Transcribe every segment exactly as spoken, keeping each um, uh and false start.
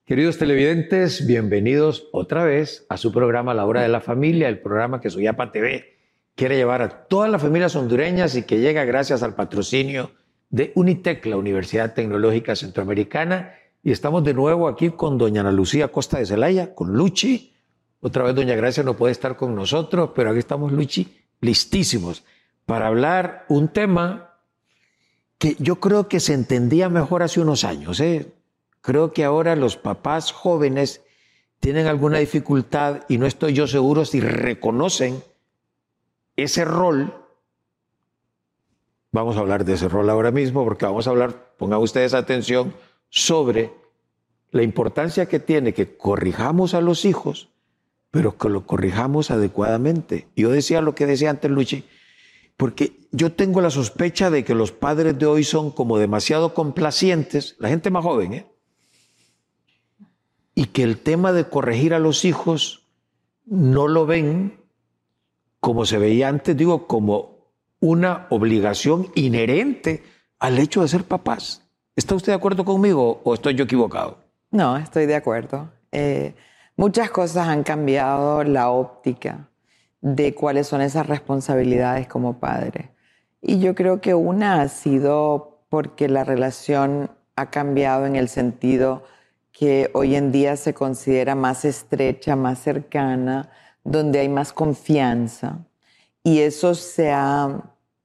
Queridos televidentes, bienvenidos otra vez a su programa La Hora de la Familia, el programa que Soyapa T V quiere llevar a todas las familias hondureñas y que llega gracias al patrocinio de UNITEC, la Universidad Tecnológica Centroamericana. Y estamos de nuevo aquí con doña Ana Lucía Costa de Zelaya, con Luchi. Otra vez doña Gracia no puede estar con nosotros, pero aquí estamos, Luchi, listísimos para hablar un tema que yo creo que se entendía mejor hace unos años, ¿eh? Creo que ahora los papás jóvenes tienen alguna dificultad y no estoy yo seguro si reconocen ese rol. Vamos a hablar de ese rol ahora mismo porque vamos a hablar, pongan ustedes atención, sobre la importancia que tiene que corrijamos a los hijos, pero que lo corrijamos adecuadamente. Yo decía lo que decía antes Luchi, porque yo tengo la sospecha de que los padres de hoy son como demasiado complacientes, la gente más joven, ¿eh? Y que el tema de corregir a los hijos no lo ven como se veía antes, digo, como una obligación inherente al hecho de ser papás. ¿Está usted de acuerdo conmigo o estoy yo equivocado? No, estoy de acuerdo. Eh, muchas cosas han cambiado la óptica de cuáles son esas responsabilidades como padre. Y yo creo que una ha sido porque la relación ha cambiado en el sentido que hoy en día se considera más estrecha, más cercana, donde hay más confianza. Y eso se ha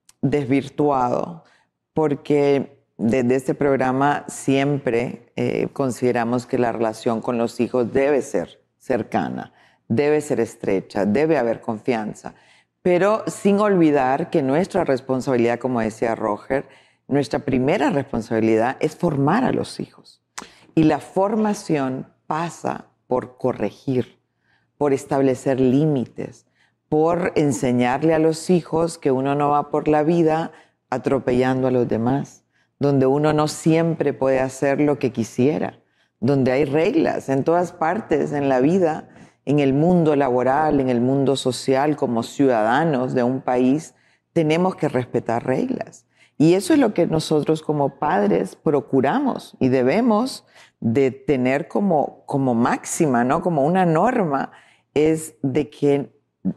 desvirtuado porque desde este programa siempre eh, consideramos que la relación con los hijos debe ser cercana, debe ser estrecha, debe haber confianza, pero sin olvidar que nuestra responsabilidad, como decía Roger, nuestra primera responsabilidad es formar a los hijos. Y la formación pasa por corregir, por establecer límites, por enseñarle a los hijos que uno no va por la vida atropellando a los demás, donde uno no siempre puede hacer lo que quisiera, donde hay reglas en todas partes en la vida, en el mundo laboral, en el mundo social, como ciudadanos de un país, tenemos que respetar reglas. Y eso es lo que nosotros como padres procuramos y debemos de tener como, como máxima, ¿no? Como una norma, es de que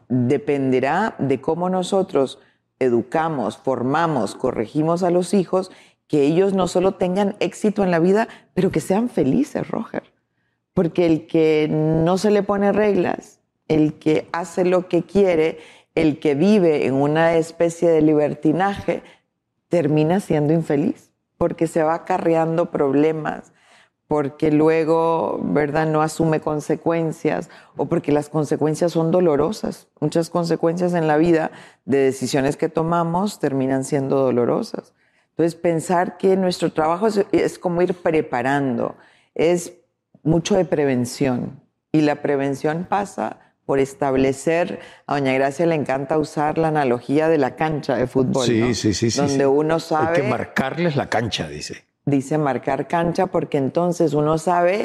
dependerá de cómo nosotros educamos, formamos, corregimos a los hijos, que ellos no solo tengan éxito en la vida, pero que sean felices, Roger. Porque el que no se le pone reglas, el que hace lo que quiere, el que vive en una especie de libertinaje, termina siendo infeliz, porque se va acarreando problemas, porque luego, ¿verdad?, no asume consecuencias o porque las consecuencias son dolorosas. Muchas consecuencias en la vida de decisiones que tomamos terminan siendo dolorosas. Entonces, pensar que nuestro trabajo es, es como ir preparando, es mucho de prevención. Y la prevención pasa por establecer, a doña Gracia le encanta usar la analogía de la cancha de fútbol, sí, ¿no? Sí, sí, sí. Donde sí. uno sabe... Hay que marcarles la cancha, dice. Dice marcar cancha porque entonces uno sabe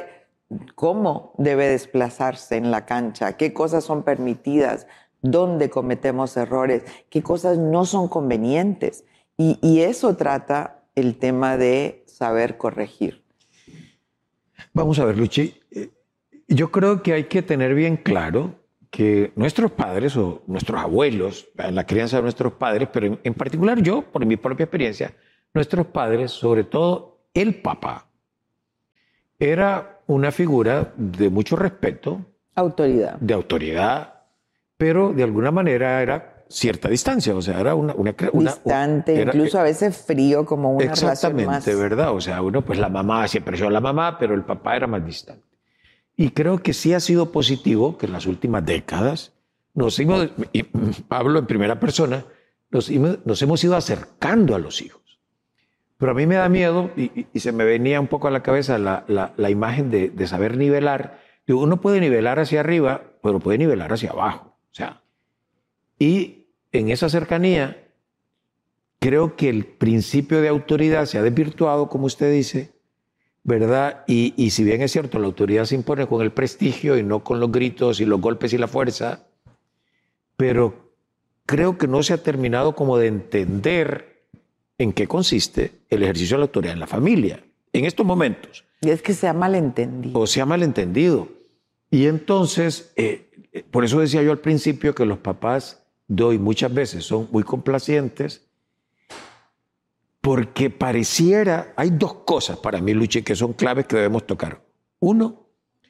cómo debe desplazarse en la cancha, qué cosas son permitidas, dónde cometemos errores, qué cosas no son convenientes. Y, y eso trata el tema de saber corregir. Vamos a ver, Luchi. Yo creo que hay que tener bien claro que nuestros padres o nuestros abuelos, la crianza de nuestros padres, pero en, en particular yo, por mi propia experiencia, nuestros padres, sobre todo el papá, era una figura de mucho respeto. Autoridad. De autoridad, pero de alguna manera era cierta distancia, o sea, era una... una, una Distante, era, incluso a veces frío, como una exactamente, relación más... ¿verdad? O sea, uno, pues la mamá siempre fue la mamá, pero el papá era más distante. Y creo que sí ha sido positivo que en las últimas décadas nos hemos, y hablo en primera persona, nos, nos hemos ido acercando a los hijos. Pero a mí me da miedo, y, y se me venía un poco a la cabeza la, la, la imagen de, de saber nivelar. Digo, uno puede nivelar hacia arriba, pero puede nivelar hacia abajo. O sea, y en esa cercanía, creo que el principio de autoridad se ha desvirtuado, como usted dice, ¿verdad? Y, y si bien es cierto, la autoridad se impone con el prestigio y no con los gritos y los golpes y la fuerza, pero creo que no se ha terminado como de entender en qué consiste el ejercicio de la autoridad en la familia. en estos momentos. Y es que se ha malentendido. O se ha malentendido. Y entonces, eh, por eso decía yo al principio que los papás de hoy muchas veces son muy complacientes, porque pareciera, hay dos cosas para mí, Luchi, que son claves que debemos tocar. Uno,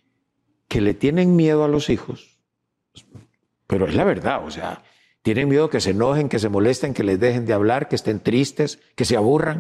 que le tienen miedo a los hijos, pero es la verdad, o sea, tienen miedo que se enojen, que se molesten, que les dejen de hablar, que estén tristes, que se aburran.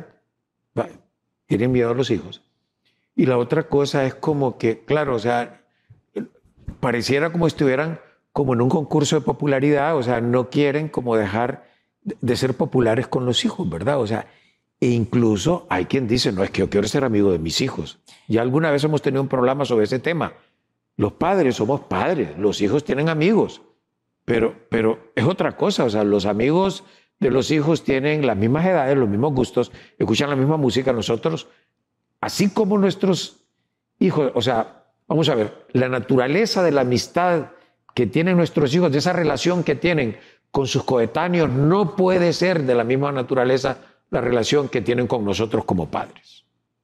Tienen miedo a los hijos. Y la otra cosa es como que, claro, o sea, pareciera como estuvieran como en un concurso de popularidad, o sea, no quieren como dejar de ser populares con los hijos, ¿verdad? O sea, e incluso hay quien dice, no, es que yo quiero ser amigo de mis hijos. Ya alguna vez hemos tenido un programa sobre ese tema. Los padres somos padres, los hijos tienen amigos, pero, pero es otra cosa, o sea, los amigos de los hijos tienen las mismas edades, los mismos gustos, escuchan la misma música. Nosotros, así como nuestros hijos, o sea, vamos a ver, la naturaleza de la amistad que tienen nuestros hijos, de esa relación que tienen con sus coetáneos, no puede ser de la misma naturaleza la relación que tienen con nosotros como padres.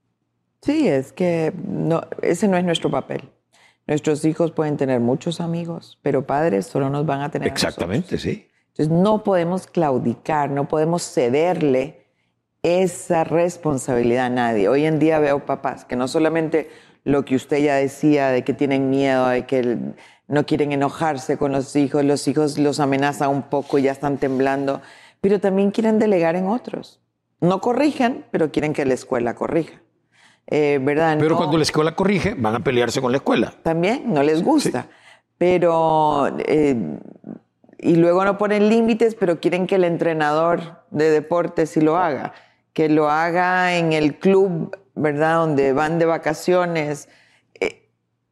Sí, es que no, ese no es nuestro papel. Nuestros hijos pueden tener muchos amigos, pero padres solo nos van a tener. Exactamente, sí. Entonces no podemos claudicar, no podemos cederle esa responsabilidad a nadie. Hoy en día veo papás que no solamente lo que usted ya decía, de que tienen miedo, de que no quieren enojarse con los hijos, los hijos los amenazan un poco y ya están temblando, pero también quieren delegar en otros. No corrigen, pero quieren que la escuela corrija. Eh, ¿verdad? Pero no, cuando la escuela corrige, van a pelearse con la escuela. También, no les gusta. Sí. Pero, eh, y luego no ponen límites, pero quieren que el entrenador de deportes sí lo haga. Que lo haga en el club, ¿verdad? Donde van de vacaciones. Eh,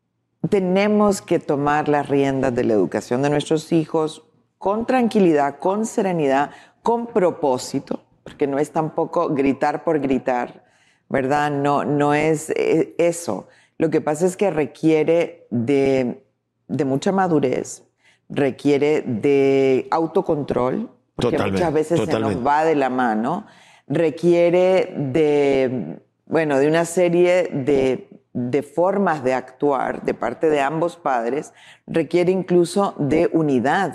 tenemos que tomar las riendas de la educación de nuestros hijos con tranquilidad, con serenidad, con propósito. Porque no es tampoco gritar por gritar, ¿verdad? No, no es eso. Lo que pasa es que requiere de, de mucha madurez, requiere de autocontrol, porque totalmente, muchas veces totalmente. se nos va de la mano, requiere de, bueno, de una serie de, de formas de actuar de parte de ambos padres, requiere incluso de unidad,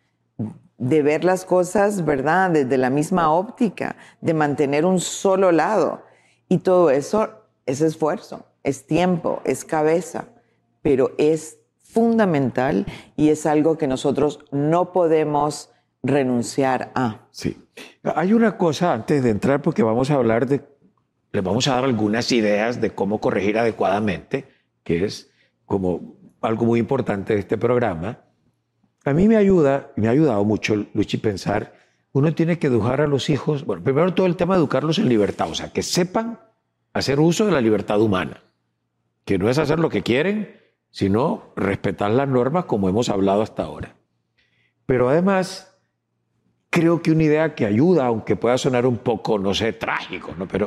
de ver las cosas, ¿verdad?, desde la misma óptica, de mantener un solo lado. Y todo eso es esfuerzo, es tiempo, es cabeza, pero es fundamental y es algo que nosotros no podemos renunciar a. Sí. Hay una cosa antes de entrar, porque vamos a hablar de, les vamos a dar algunas ideas de cómo corregir adecuadamente, que es como algo muy importante de este programa. A mí me ayuda, me ha ayudado mucho, Luchi, pensar, uno tiene que educar a los hijos, bueno, primero todo el tema de educarlos en libertad, o sea, que sepan hacer uso de la libertad humana, que no es hacer lo que quieren, sino respetar las normas como hemos hablado hasta ahora. Pero además, creo que una idea que ayuda, aunque pueda sonar un poco, no sé, trágico, ¿no? Pero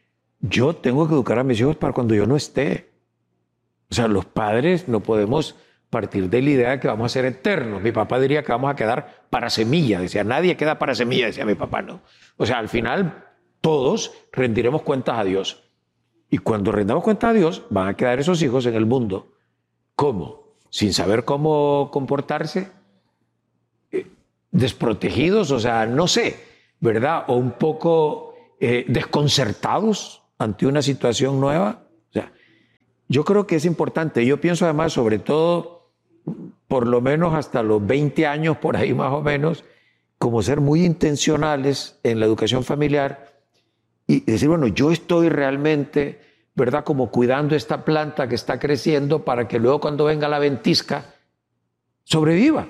yo tengo que educar a mis hijos para cuando yo no esté. O sea, los padres no podemos partir de la idea de que vamos a ser eternos. Mi papá diría que vamos a quedar para semilla. Decía, nadie queda para semilla, decía mi papá, ¿no? O sea, al final todos rendiremos cuentas a Dios. Y cuando rendamos cuentas a Dios, van a quedar esos hijos en el mundo. ¿Cómo? Sin saber cómo comportarse, eh, desprotegidos, o sea, no sé, ¿verdad? O un poco eh, desconcertados ante una situación nueva. O sea, yo creo que es importante. Yo pienso además, sobre todo, por lo menos hasta los veinte años, por ahí más o menos, como ser muy intencionales en la educación familiar y decir, bueno, yo estoy realmente, ¿verdad?, como cuidando esta planta que está creciendo para que luego cuando venga la ventisca sobreviva.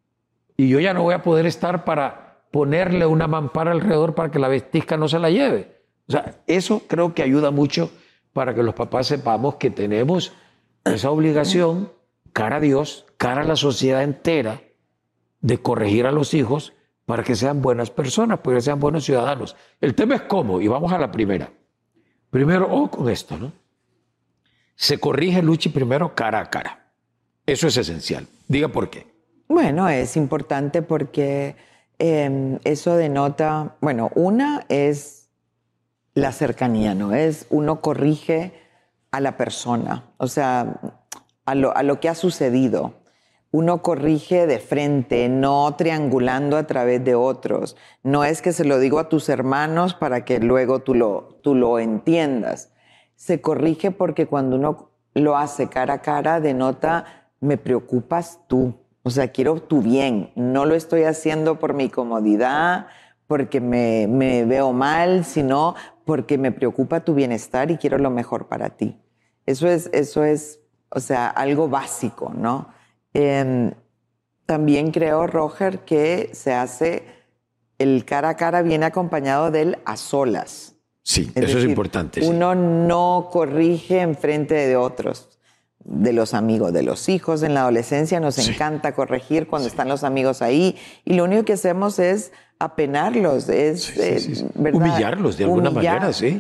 Y yo ya no voy a poder estar para ponerle una mampara alrededor para que la ventisca no se la lleve. O sea, eso creo que ayuda mucho para que los papás sepamos que tenemos esa obligación cara a Dios, cara a la sociedad entera, de corregir a los hijos para que sean buenas personas, para que sean buenos ciudadanos. El tema es cómo, y vamos a la primera. Primero, o oh, con esto, ¿no? Se corrige, Luchi, primero cara a cara. Eso es esencial. Diga por qué. Bueno, es importante porque eh, eso denota, bueno, una es la cercanía, ¿no? Es uno corrige a la persona, o sea, a lo, a lo que ha sucedido. Uno corrige de frente, no triangulando a través de otros. No es que se lo digo a tus hermanos para que luego tú lo, tú lo entiendas. Se corrige porque cuando uno lo hace cara a cara denota, me preocupas tú. O sea, quiero tu bien. No lo estoy haciendo por mi comodidad, porque me, me veo mal, sino porque me preocupa tu bienestar y quiero lo mejor para ti. Eso es, eso es, o sea, algo básico, ¿no? Eh, también creo, Roger, que se hace el cara a cara viene acompañado del a solas. Sí, es eso decir, es importante. Sí. Uno no corrige en frente de otros, de los amigos, de los hijos. En la adolescencia nos Sí. encanta corregir cuando Sí. están los amigos ahí y lo único que hacemos es apenarlos, es Sí, sí, eh, sí, sí. ¿verdad? Humillarlos de alguna Humillar. manera, sí.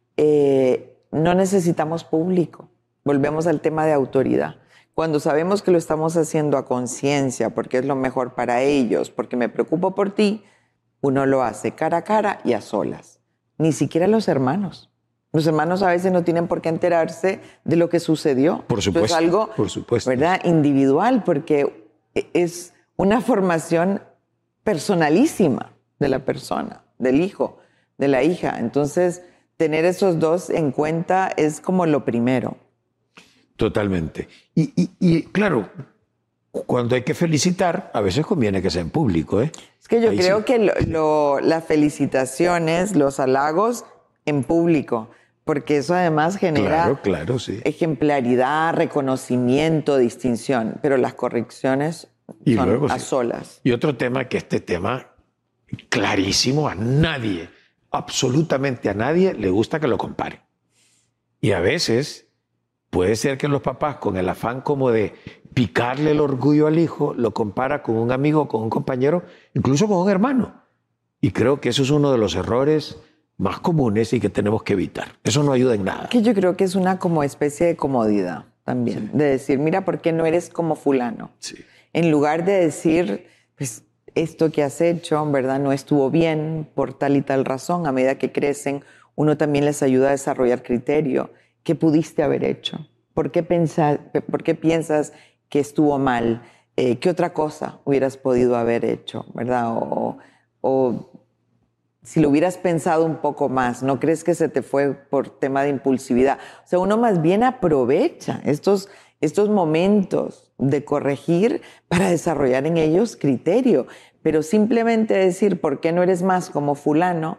Eh, no necesitamos público. Volvemos al tema de autoridad. Cuando sabemos que lo estamos haciendo a conciencia, porque es lo mejor para ellos, porque me preocupo por ti, uno lo hace cara a cara y a solas. Ni siquiera los hermanos. Los hermanos a veces no tienen por qué enterarse de lo que sucedió. Por supuesto, Esto es algo, por supuesto. ¿verdad?, individual, porque es una formación personalísima de la persona, del hijo, de la hija. Entonces, tener esos dos en cuenta es como lo primero. Totalmente. Y, y, y claro, cuando hay que felicitar, a veces conviene que sea en público, ¿eh? Es que yo Ahí creo sí. que lo, lo, las felicitaciones, los halagos en público, porque eso además genera Claro, claro, sí. ejemplaridad, reconocimiento, distinción, pero las correcciones Y son luego, a sí. solas. Y otro tema, que este tema, clarísimo, a nadie, absolutamente a nadie le gusta que lo comparen. Y a veces puede ser que los papás, con el afán como de picarle el orgullo al hijo, lo compara con un amigo, con un compañero, incluso con un hermano. Y creo que eso es uno de los errores más comunes y que tenemos que evitar. Eso no ayuda en nada. Que yo creo que es una como especie de comodidad también, Sí. de decir, mira, ¿por qué no eres como fulano? Sí. En lugar de decir, pues esto que has hecho, en verdad, no estuvo bien por tal y tal razón. A medida que crecen, uno también les ayuda a desarrollar criterio. ¿Qué pudiste haber hecho? ¿Por qué, pensa, por qué piensas que estuvo mal? Eh, ¿Qué otra cosa hubieras podido haber hecho? ¿Verdad? O, o si lo hubieras pensado un poco más, ¿no crees que se te fue por tema de impulsividad? O sea, uno más bien aprovecha estos, estos momentos de corregir para desarrollar en ellos criterio. Pero simplemente decir, ¿por qué no eres más como fulano?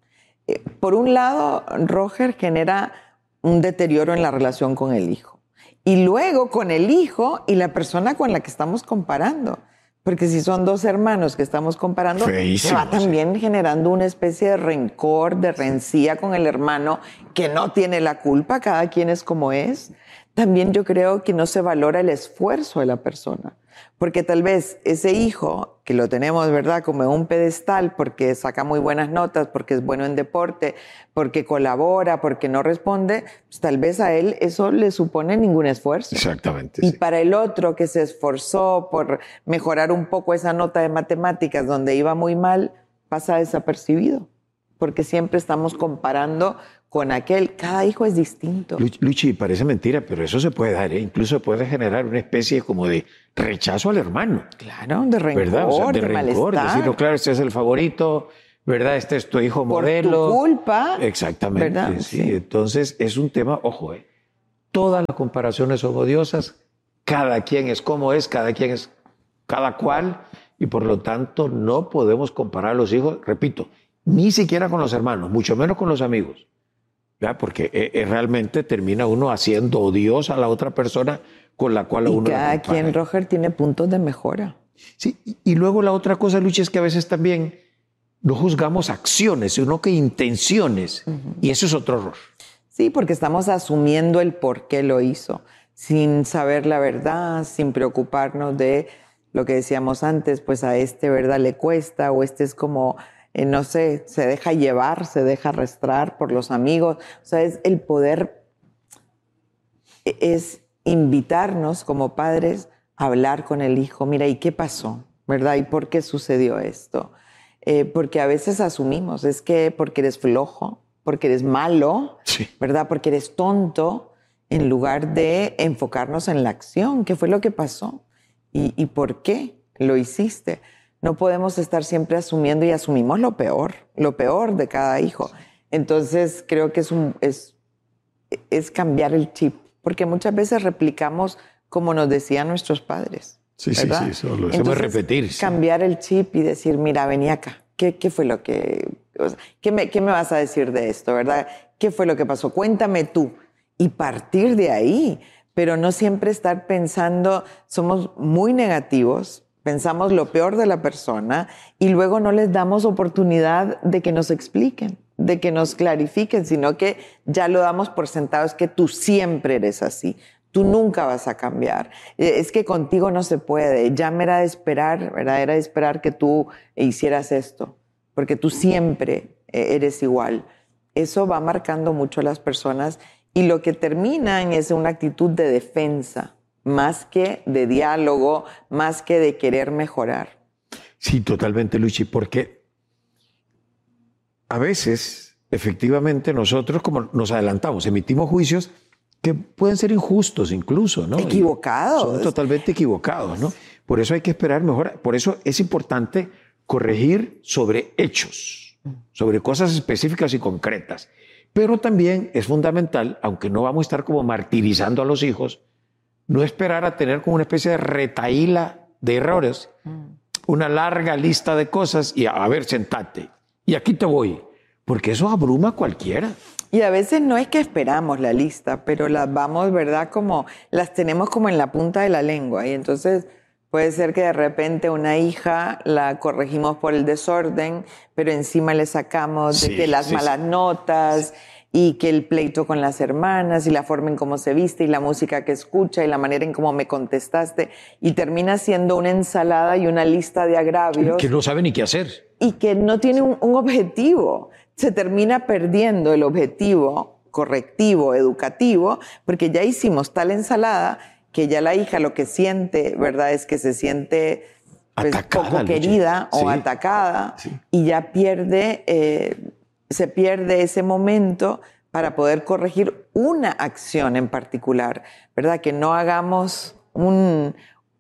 Eh, por un lado, Roger, genera un deterioro en la relación con el hijo. Y luego con el hijo y la persona con la que estamos comparando. Porque si son dos hermanos que estamos comparando, Feísimo, se va también generando una especie de rencor, de rencilla con el hermano que no tiene la culpa, cada quien es como es. También yo creo que no se valora el esfuerzo de la persona. Porque tal vez ese hijo, que lo tenemos, ¿verdad?, como en un pedestal porque saca muy buenas notas, porque es bueno en deporte, porque colabora, porque no responde, pues tal vez a él eso le supone ningún esfuerzo. Exactamente. Y Sí. para el otro que se esforzó por mejorar un poco esa nota de matemáticas donde iba muy mal, pasa desapercibido. Porque siempre estamos comparando con aquel. Cada hijo es distinto. Luchi, Luchi, parece mentira, pero eso se puede dar, ¿eh? Incluso puede generar una especie como de rechazo al hermano. Claro, de rencor, ¿Verdad? O sea, de, de, rencor, malestar. decir, no, claro, este es el favorito, ¿verdad? Este es tu hijo Por modelo. tu culpa. Exactamente, ¿verdad? sí. Sí. Entonces es un tema, ojo, ¿eh? Todas las comparaciones son odiosas, cada quien es como es, cada quien es cada cual, y por lo tanto no podemos comparar a los hijos, repito, ni siquiera con los hermanos, mucho menos con los amigos. ¿Verdad? Porque eh, eh, realmente termina uno haciendo odiosa a la otra persona con la cual a Y uno la cada compara. quien, Roger, tiene puntos de mejora. Sí, y- y luego la otra cosa, Lucha, es que a veces también no juzgamos acciones, sino que intenciones. Y eso es otro error. Sí, porque estamos asumiendo el por qué lo hizo, sin saber la verdad, sin preocuparnos de lo que decíamos antes, pues a este, ¿verdad?, le cuesta, o este es como, eh, no sé, se deja llevar, se deja arrastrar por los amigos. O sea, es el poder, es invitarnos como padres a hablar con el hijo. Mira, ¿y qué pasó? ¿Verdad? ¿Y por qué sucedió esto? Eh, porque a veces asumimos, es que porque eres flojo, porque eres malo, Sí. ¿verdad? Porque eres tonto, en lugar de enfocarnos en la acción. ¿Qué fue lo que pasó? ¿Y, y por qué lo hiciste? No podemos estar siempre asumiendo y asumimos lo peor, lo peor de cada hijo. Entonces creo que es, un, es, es cambiar el chip, porque muchas veces replicamos como nos decían nuestros padres. Sí, sí, ¿verdad? sí, eso lo hacemos repetir. Sí. Cambiar el chip y decir, mira, vení acá. ¿Qué, qué fue lo que... O sea, ¿qué, me, ¿Qué me vas a decir de esto, verdad? ¿Qué fue lo que pasó? Cuéntame tú. Y partir de ahí. Pero no siempre estar pensando, somos muy negativos, pensamos lo peor de la persona y luego no les damos oportunidad de que nos expliquen, de que nos clarifiquen, sino que ya lo damos por sentado, es que tú siempre eres así. Tú nunca vas a cambiar. Es que contigo no se puede. Ya me era de esperar, ¿verdad? Era de esperar que tú hicieras esto, porque tú siempre eres igual. Eso va marcando mucho a las personas y lo que terminan es una actitud de defensa, más que de diálogo, más que de querer mejorar. Sí, totalmente, Luchi, porque a veces, efectivamente, nosotros como nos adelantamos, emitimos juicios que pueden ser injustos incluso, ¿no? Equivocados. Son totalmente equivocados, ¿no? Por eso hay que esperar mejor. Por eso es importante corregir sobre hechos, sobre cosas específicas y concretas. Pero también es fundamental, aunque no vamos a estar como martirizando a los hijos, no esperar a tener como una especie de retaíla de errores, una larga lista de cosas y a, a ver, sentate. Y aquí te voy. Porque eso abruma a cualquiera. Y a veces no es que esperamos la lista, pero las vamos, ¿verdad? Como las tenemos como en la punta de la lengua. Y entonces puede ser que de repente una hija la corregimos por el desorden, pero encima le sacamos de Sí, que las sí, malas sí. notas y que el pleito con las hermanas y la forma en cómo se viste y la música que escucha y la manera en cómo me contestaste. Y termina siendo una ensalada y una lista de agravios. Que no sabe ni qué hacer. Y que no tiene un, un objetivo. Se termina perdiendo el objetivo correctivo, educativo, porque ya hicimos tal ensalada que ya la hija lo que siente, ¿verdad? Es que se siente pues, Atacada, poco Luchi. querida o Sí. atacada Sí. y ya pierde, eh, se pierde ese momento para poder corregir una acción en particular, ¿verdad? Que no hagamos un...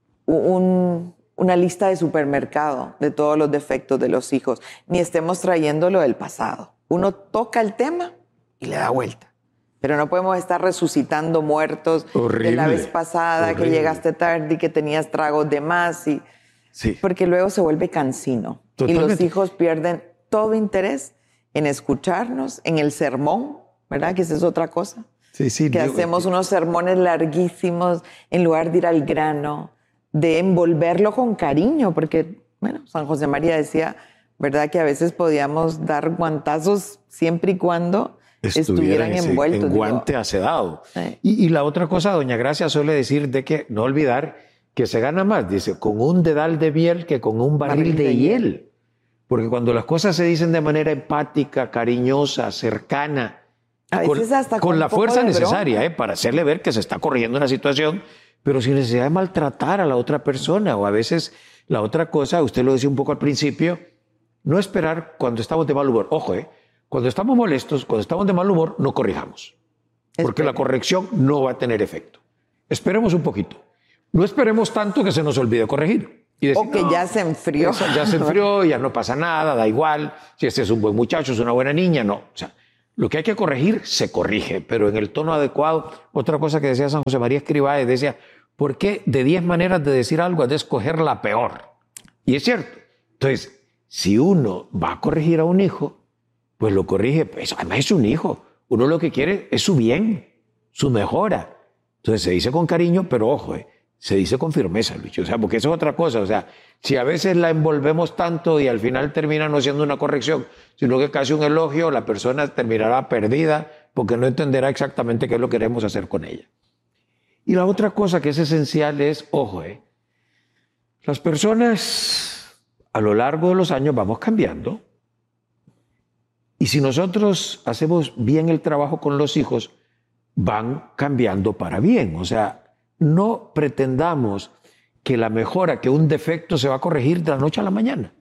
un una lista de supermercado de todos los defectos de los hijos, ni estemos trayéndolo del pasado. Uno toca el tema y le da vuelta. Pero no podemos estar resucitando muertos Horrible, de la vez pasada, horrible. que llegaste tarde y que tenías tragos de más. Y... Sí. Porque luego se vuelve cansino. Totalmente. Y los hijos pierden todo interés en escucharnos, en el sermón, ¿verdad? Que esa es otra cosa. Sí, sí. Que yo- hacemos unos sermones larguísimos en lugar de ir al grano, de envolverlo con cariño, porque, bueno, San José María decía, ¿verdad? Que a veces podíamos dar guantazos siempre y cuando estuvieran ese- envueltos. en Digo, guante acedado. Sí. Y, y la otra cosa, doña Gracia suele decir de que no olvidar que se gana más, dice, con un dedal de miel que con un barril, Barril de, de hiel. hiel. Porque cuando las cosas se dicen de manera empática, cariñosa, cercana, A con, veces hasta con con la un poco fuerza de necesaria, broma. ¿eh? Para hacerle ver que se está corrigiendo una situación, pero sin necesidad de maltratar a la otra persona. O a veces la otra cosa, usted lo decía un poco al principio, no esperar cuando estamos de mal humor. Ojo, ¿eh? Cuando estamos molestos, cuando estamos de mal humor, no corrijamos. Porque Espere. la corrección no va a tener efecto. Esperemos un poquito. No esperemos tanto que se nos olvide corregir. Y decir, O que "No, ya se enfrió. eso ya se enfrió, ya no pasa nada, da igual. Si este es un buen muchacho, es una buena niña, no. O sea, lo que hay que corregir, se corrige, pero en el tono adecuado. Otra cosa que decía San José María Escribáez, decía, ¿por qué de diez maneras de decir algo has de escoger la peor? Y es cierto. Entonces, si uno va a corregir a un hijo, pues lo corrige. Pues, además es un hijo. Uno lo que quiere es su bien, su mejora. Entonces se dice con cariño, pero ojo, eh, se dice con firmeza, Luis. O sea, porque eso es otra cosa. O sea, si a veces la envolvemos tanto y al final termina no siendo una corrección, sino que casi un elogio, la persona terminará perdida porque no entenderá exactamente qué es lo que queremos hacer con ella. Y la otra cosa que es esencial es, ojo, eh, las personas a lo largo de los años vamos cambiando. Y si nosotros hacemos bien el trabajo con los hijos, van cambiando para bien. O sea, no pretendamos que la mejora, que un defecto se va a corregir de la noche a la mañana.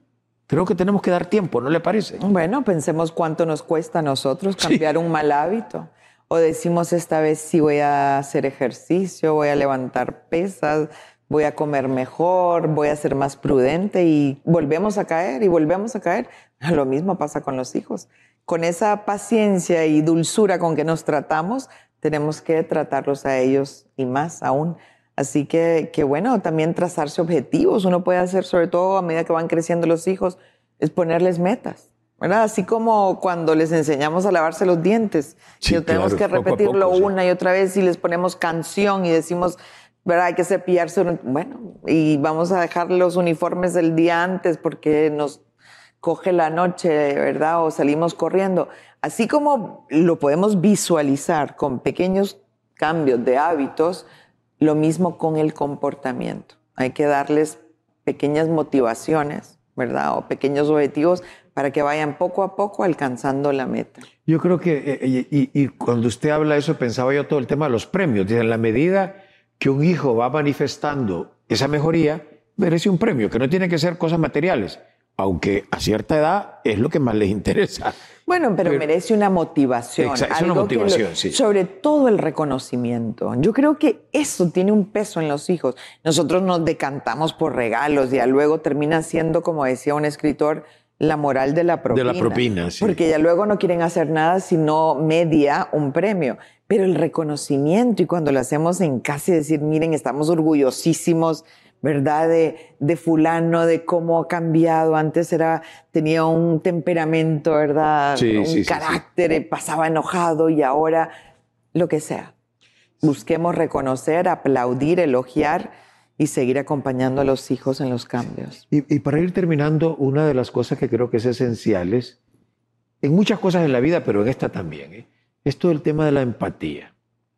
creo que tenemos que dar tiempo, ¿no le parece? Bueno, pensemos cuánto nos cuesta a nosotros cambiar sí. un mal hábito. O decimos esta vez sí voy a hacer ejercicio, voy a levantar pesas, voy a comer mejor, voy a ser más prudente y volvemos a caer y volvemos a caer. Lo mismo pasa con los hijos. Con esa paciencia y dulzura con que nos tratamos, tenemos que tratarlos a ellos y más aún. Así que, que bueno, también trazarse objetivos. Uno puede hacer, sobre todo a medida que van creciendo los hijos, es ponerles metas, ¿verdad? Así como cuando les enseñamos a lavarse los dientes. Sí, y tenemos claro, que repetirlo poco, una sí. y otra vez y les ponemos canción y decimos, ¿verdad? Hay que cepillarse. Bueno, y vamos a dejar los uniformes del día antes porque nos coge la noche, ¿verdad? O salimos corriendo. Así como lo podemos visualizar con pequeños cambios de hábitos, lo mismo con el comportamiento. Hay que darles pequeñas motivaciones, ¿verdad? O pequeños objetivos para que vayan poco a poco alcanzando la meta. Yo creo que, y, y, y cuando usted habla de eso, pensaba yo todo el tema de los premios. Dice, en la medida que un hijo va manifestando esa mejoría, merece un premio, que no tiene que ser cosas materiales, aunque a cierta edad es lo que más les interesa. Bueno, pero, pero merece una motivación. Exacto, es una motivación, lo, sí. Sobre todo el reconocimiento. Yo creo que eso tiene un peso en los hijos. Nosotros nos decantamos por regalos y ya luego termina siendo, como decía un escritor, la moral de la propina. De la propina, sí. Porque ya luego no quieren hacer nada sino media un premio. Pero el reconocimiento, y cuando lo hacemos en casa y decir, miren, estamos orgullosísimos, ¿verdad? De, de fulano, de cómo ha cambiado. Antes era, tenía un temperamento, ¿verdad? Sí, un sí, carácter, sí, sí. pasaba enojado y ahora lo que sea. Busquemos reconocer, aplaudir, elogiar y seguir acompañando a los hijos en los cambios. Y, y para ir terminando, una de las cosas que creo que es esencial es, en muchas cosas en la vida, pero en esta también, ¿eh? es todo el tema de la empatía.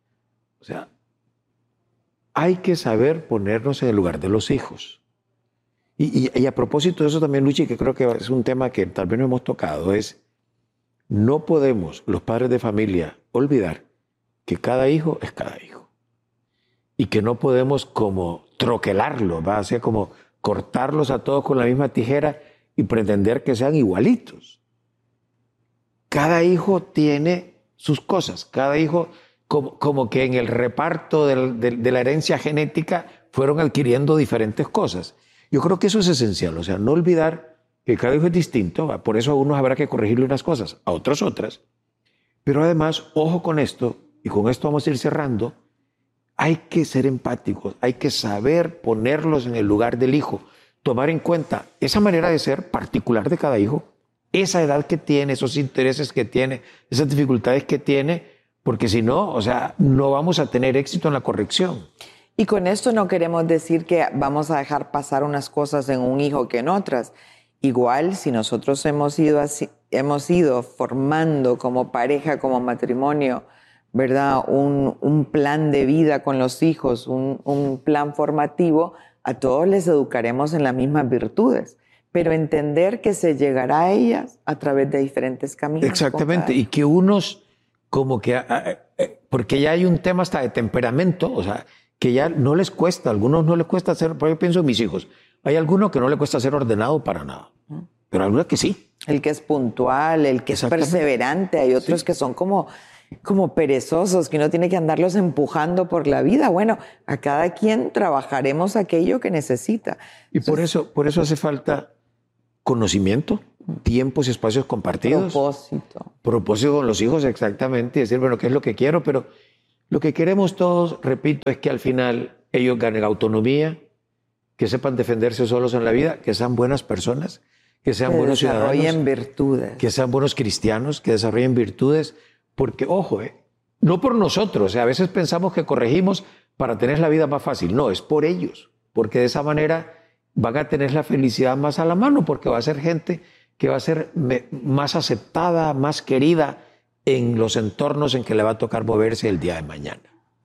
O sea, hay que saber ponernos en el lugar de los hijos. Y, y, y a propósito de eso también, Luchi, que creo que es un tema que tal vez no hemos tocado, es no podemos, los padres de familia, olvidar que cada hijo es cada hijo. Y que no podemos como troquelarlo, ¿va? O sea, como cortarlos a todos con la misma tijera y pretender que sean igualitos. Cada hijo tiene sus cosas, cada hijo... Como, como que en el reparto de, de, de la herencia genética fueron adquiriendo diferentes cosas. Yo creo que eso es esencial, o sea, no olvidar que cada hijo es distinto, ¿va? Por eso a unos habrá que corregirle unas cosas, a otros otras. Pero además, ojo con esto, y con esto vamos a ir cerrando, hay que ser empáticos, hay que saber ponerlos en el lugar del hijo, tomar en cuenta esa manera de ser particular de cada hijo, esa edad que tiene, esos intereses que tiene, esas dificultades que tiene, porque si no, o sea, no vamos a tener éxito en la corrección. Y con esto no queremos decir que vamos a dejar pasar unas cosas en un hijo que en otras. Igual, si nosotros hemos ido, así, hemos ido formando como pareja, como matrimonio, ¿verdad? Un, un plan de vida con los hijos, un, un plan formativo, a todos les educaremos en las mismas virtudes. Pero entender que se llegará a ellas a través de diferentes caminos. Exactamente, y que unos... como que, porque ya hay un tema hasta de temperamento, o sea, que ya no les cuesta, a algunos no les cuesta hacer, por yo pienso en mis hijos, hay algunos que no les cuesta ser ordenado para nada, pero algunos que sí. El que es puntual, el que es perseverante, hay otros sí. que son como, como perezosos, que uno tiene que andarlos empujando por la vida. Bueno, a cada quien trabajaremos aquello que necesita. Y Entonces, por eso, por eso hace falta conocimiento, tiempos y espacios compartidos. Propósito. Propósito con los hijos, exactamente. Decir, bueno, ¿qué es lo que quiero? Pero lo que queremos todos, repito, es que al final ellos ganen autonomía, que sepan defenderse solos en la vida, que sean buenas personas, que sean que buenos ciudadanos. Que desarrollen virtudes. Que sean buenos cristianos, que desarrollen virtudes. Porque, ojo, eh, no por nosotros. O sea, a veces pensamos que corregimos para tener la vida más fácil. No, es por ellos. Porque de esa manera van a tener la felicidad más a la mano, porque va a ser gente que va a ser más aceptada, más querida en los entornos en que le va a tocar moverse el día de mañana.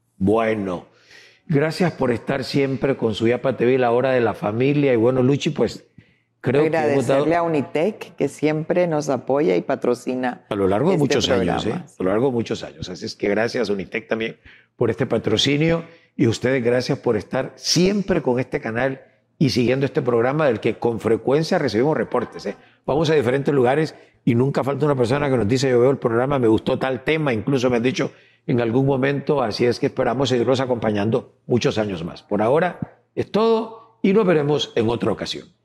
Bueno, gracias por estar siempre con su Yapa T V, la hora de la familia. Y bueno, Luchi, pues creo Agradecerle que hemos dado... a Unitec, que siempre nos apoya y patrocina a lo largo de este muchos programa. años, ¿eh? A lo largo de muchos años. Así es que gracias, Unitec, también por este patrocinio. Y ustedes, gracias por estar siempre con este canal y siguiendo este programa del que con frecuencia recibimos reportes. ¿eh? Vamos a diferentes lugares y nunca falta una persona que nos dice, yo veo el programa, me gustó tal tema, incluso me han dicho en algún momento, así es que esperamos seguirlos acompañando muchos años más. Por ahora es todo y nos veremos en otra ocasión.